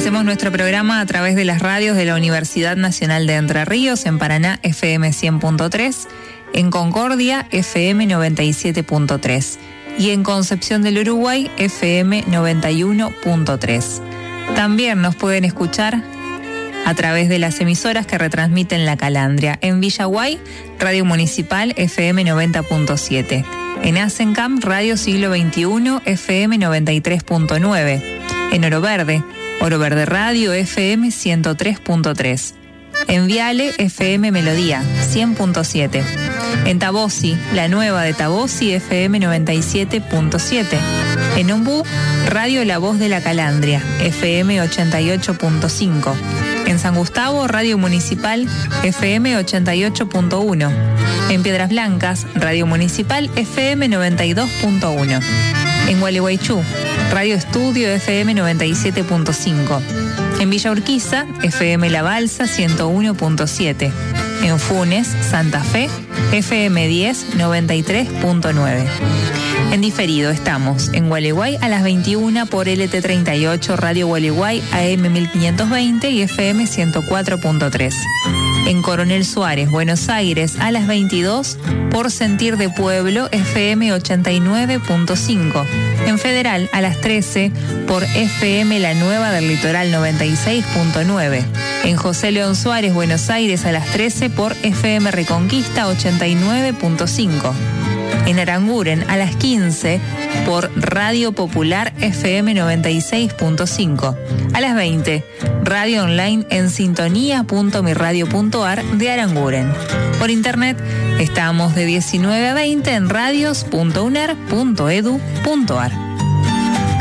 Hacemos nuestro programa a través de las radios de la Universidad Nacional de Entre Ríos, en Paraná FM 100.3, en Concordia FM 97.3 y en Concepción del Uruguay FM 91.3. También nos pueden escuchar a través de las emisoras que retransmiten La Calandria. En Villaguay, Radio Municipal FM 90.7. En Asencam, Radio Siglo XXI FM 93.9. En Oro Verde Radio FM 103.3. En Viale, FM Melodía 100.7. En Tabosi, la nueva de Tabosi, FM 97.7. En Umbú, Radio La Voz de la Calandria, FM 88.5. En San Gustavo, Radio Municipal, FM 88.1. En Piedras Blancas, Radio Municipal, FM 92.1. En Gualeguaychú, Radio Estudio FM 97.5. En Villa Urquiza, FM La Balsa 101.7. En Funes, Santa Fe, FM 10 93.9. En diferido estamos en Gualeguay a las 21 por LT38 Radio Gualeguay AM 1520 y FM 104.3. En Coronel Suárez, Buenos Aires, a las 22 por Sentir de Pueblo, FM 89.5. En Federal, a las 13 por FM La Nueva del Litoral 96.9. En José León Suárez, Buenos Aires, a las 13 por FM Reconquista 89.5. En Aranguren, a las 15 por Radio Popular FM 96.5. A las 20, radio online en sintonía.miradio.ar de Aranguren. Por internet, estamos de 19 a 20 en radios.uner.edu.ar.